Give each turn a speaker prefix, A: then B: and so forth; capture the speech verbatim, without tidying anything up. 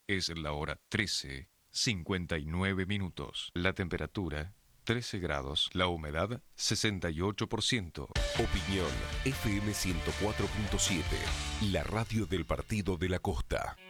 A: Es la hora trece, cincuenta y nueve minutos. La temperatura, trece grados. La humedad, sesenta y ocho por ciento.
B: Opinión F M ciento cuatro punto siete, la radio del Partido de la Costa.